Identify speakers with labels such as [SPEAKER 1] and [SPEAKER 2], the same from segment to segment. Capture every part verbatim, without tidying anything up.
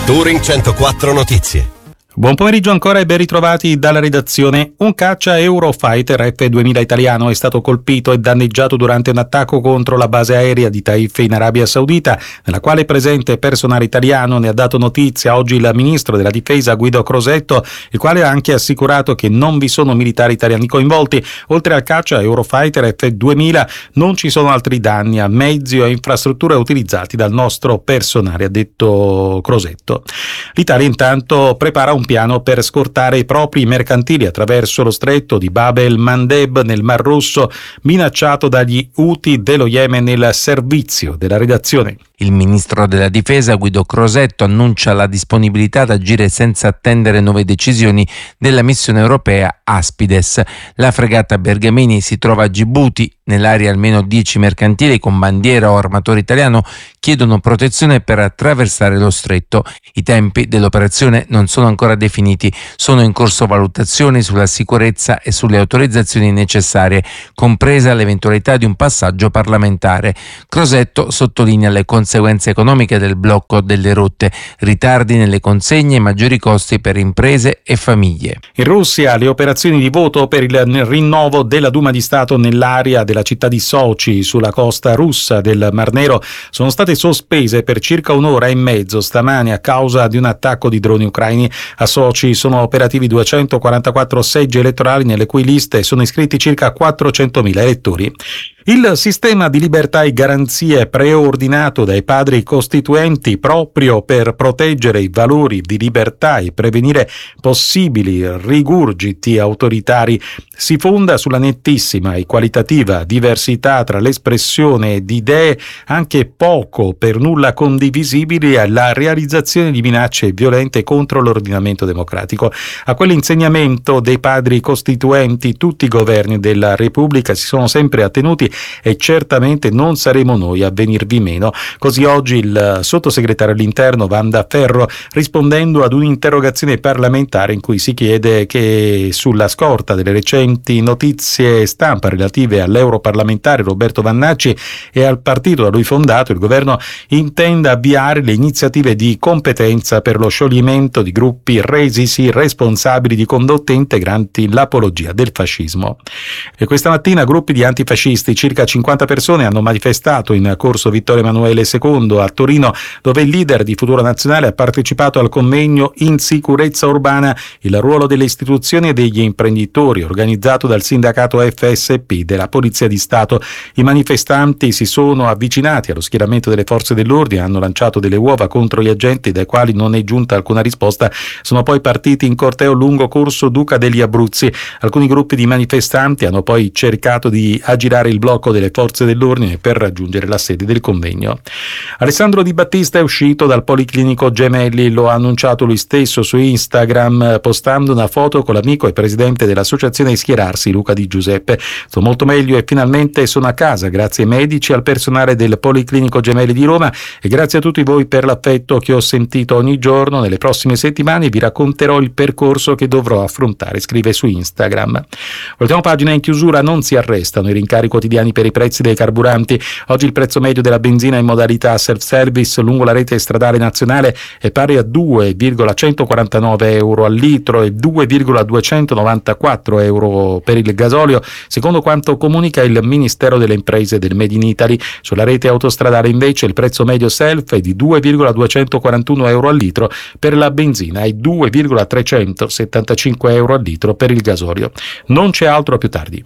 [SPEAKER 1] Touring centoquattro Notizie.
[SPEAKER 2] Buon pomeriggio ancora e ben ritrovati dalla redazione. Un caccia Eurofighter F duemila italiano è stato colpito e danneggiato durante un attacco contro la base aerea di Taif in Arabia Saudita, nella quale è presente personale italiano. Ne ha dato notizia oggi il ministro della difesa Guido Crosetto, il quale ha anche assicurato che non vi sono militari italiani coinvolti. Oltre al caccia Eurofighter F duemila non ci sono altri danni a mezzi o infrastrutture utilizzati dal nostro personale, ha detto Crosetto. L'Italia intanto prepara un piano per scortare i propri mercantili attraverso lo stretto di Bab el-Mandeb nel Mar Rosso, minacciato dagli Houthi dello Yemen. Nel servizio della redazione.
[SPEAKER 3] Il ministro della difesa Guido Crosetto annuncia la disponibilità ad agire senza attendere nuove decisioni della missione europea Aspides. La fregata Bergamini si trova a Gibuti. Nell'area almeno dieci mercantili con bandiera o armatore italiano chiedono protezione per attraversare lo stretto. I tempi dell'operazione non sono ancora definiti. Sono in corso valutazioni sulla sicurezza e sulle autorizzazioni necessarie, compresa l'eventualità di un passaggio parlamentare. Crosetto sottolinea le conseguenze economiche del blocco delle rotte, ritardi nelle consegne e maggiori costi per imprese e famiglie.
[SPEAKER 2] In Russia le operazioni di voto per il rinnovo della Duma di Stato nell'area della città di Sochi, sulla costa russa del Mar Nero, sono state sospese per circa un'ora e mezzo stamani a causa di un attacco di droni ucraini. A Sochi sono operativi duecentoquarantaquattro seggi elettorali nelle cui liste sono iscritti circa quattrocentomila elettori. Il sistema di libertà e garanzie preordinato dai padri costituenti proprio per proteggere i valori di libertà e prevenire possibili rigurgiti autoritari si fonda sulla nettissima e qualitativa diversità tra l'espressione di idee anche poco per nulla condivisibili e la realizzazione di minacce violente contro l'ordinamento democratico. A quell'insegnamento dei padri costituenti tutti i governi della Repubblica si sono sempre attenuti e certamente non saremo noi a venirvi meno. Così oggi il sottosegretario all'interno Wanda Ferro, rispondendo ad un'interrogazione parlamentare in cui si chiede che sulla scorta delle recenti notizie stampa relative all'europarlamentare Roberto Vannacci e al partito da lui fondato, il governo intenda avviare le iniziative di competenza per lo scioglimento di gruppi resisi responsabili di condotte integranti l'apologia del fascismo. E questa mattina gruppi di antifascisti, circa cinquanta persone, hanno manifestato in corso Vittorio Emanuele secondo a Torino, dove il leader di Futuro Nazionale ha partecipato al convegno Insicurezza Urbana, il ruolo delle istituzioni e degli imprenditori, organizzato dal sindacato F S P della Polizia di Stato. I manifestanti si sono avvicinati allo schieramento delle forze dell'ordine, hanno lanciato delle uova contro gli agenti dai quali non è giunta alcuna risposta. Sono poi partiti in corteo lungo corso Duca degli Abruzzi. Alcuni gruppi di manifestanti hanno poi cercato di aggirare il blocco delle forze dell'ordine per raggiungere la sede del convegno. Alessandro Di Battista è uscito dal Policlinico Gemelli, lo ha annunciato lui stesso su Instagram postando una foto con l'amico e presidente dell'associazione Schierarsi Luca Di Giuseppe. Sto molto meglio e finalmente sono a casa, grazie ai medici e al personale del Policlinico Gemelli di Roma e grazie a tutti voi per l'affetto che ho sentito ogni giorno. Nelle prossime settimane vi racconterò il percorso che dovrò affrontare, scrive su Instagram. Ultima pagina in chiusura: non si arrestano i rincari quotidiani per i prezzi dei carburanti. Oggi il prezzo medio della benzina in modalità self-service lungo la rete stradale nazionale è pari a due virgola centoquarantanove euro al litro e due virgola duecentonovantaquattro euro per il gasolio, secondo quanto comunica il Ministero delle Imprese e del Made in Italy. Sulla rete autostradale invece il prezzo medio self è di due virgola duecentoquarantuno euro al litro per la benzina e due virgola trecentosettantacinque euro al litro per il gasolio. Non c'è altro, a più tardi.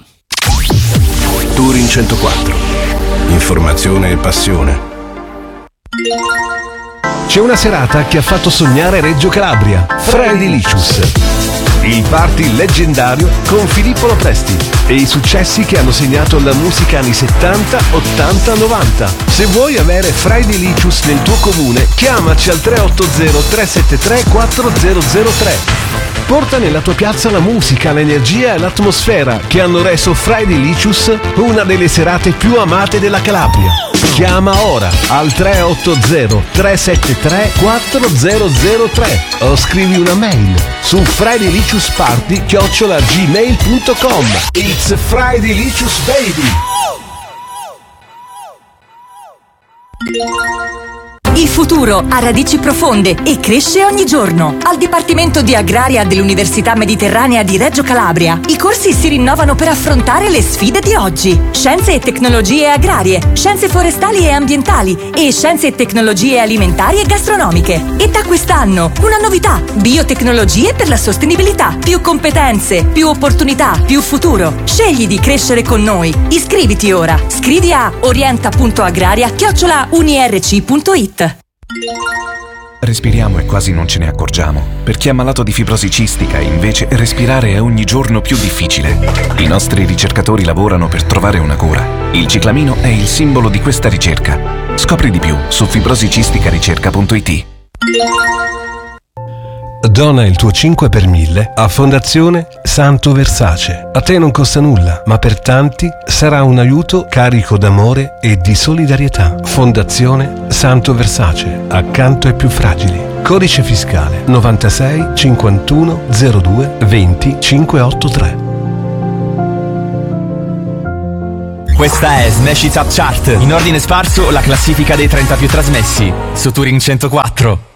[SPEAKER 1] Touring centoquattro. Informazione e passione.
[SPEAKER 4] C'è una serata che ha fatto sognare Reggio Calabria. Fridaylicious. Il party leggendario con Filippo Lopresti e i successi che hanno segnato la musica anni settanta, ottanta, novanta. Se vuoi avere Fridaylicious nel tuo comune, chiamaci al tre otto zero tre sette tre quattro zero zero tre. Porta nella tua piazza la musica, l'energia e l'atmosfera che hanno reso Fridaylicious una delle serate più amate della Calabria. Chiama ora al tre otto zero tre sette tre quattro zero zero tre o scrivi una mail su fridaylicious-party chiocciola gmail punto com. It's Fridaylicious, baby!
[SPEAKER 5] I futuro ha radici profonde e cresce ogni giorno. Al Dipartimento di Agraria dell'Università Mediterranea di Reggio Calabria, i corsi si rinnovano per affrontare le sfide di oggi. Scienze e tecnologie agrarie, scienze forestali e ambientali e scienze e tecnologie alimentari e gastronomiche. E da quest'anno una novità: biotecnologie per la sostenibilità. Più competenze, più opportunità, più futuro. Scegli di crescere con noi. Iscriviti ora. Scrivi a orienta punto agraria chiocciola unirc punto it.
[SPEAKER 6] Respiriamo e quasi non ce ne accorgiamo. Per chi è malato di fibrosi cistica, invece, respirare è ogni giorno più difficile. I nostri ricercatori lavorano per trovare una cura. Il ciclamino è il simbolo di questa ricerca. Scopri di più su fibrosicisticaricerca punto it.
[SPEAKER 4] Dona il tuo cinque per mille a Fondazione Santo Versace. A te non costa nulla, ma per tanti sarà un aiuto carico d'amore e di solidarietà. Fondazione Santo Versace, accanto ai più fragili. Codice fiscale novantasei cinquantuno zero due venti cinquecentottantatré.
[SPEAKER 7] Questa è Smash It Up Chart, in ordine sparso la classifica dei trenta più trasmessi su Touring centoquattro.